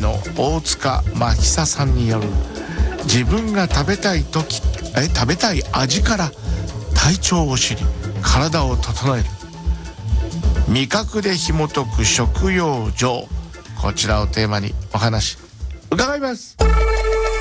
の大塚真久さんによる自分が食べたい味から体調を知り体を整える味覚で紐解く食養生、こちらをテーマにお話伺います。